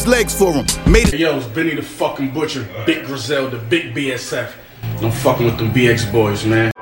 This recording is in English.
his legs for him. Made it. Yo, it's Benny the fucking Butcher, Big Griselda, Big BSF. I'm fucking with them BX boys, man.